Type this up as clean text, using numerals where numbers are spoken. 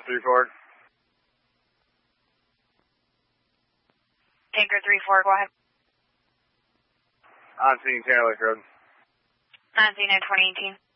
3-4. Tanker 3-4, go ahead. On scene, Taylor Road. On scene at 2018.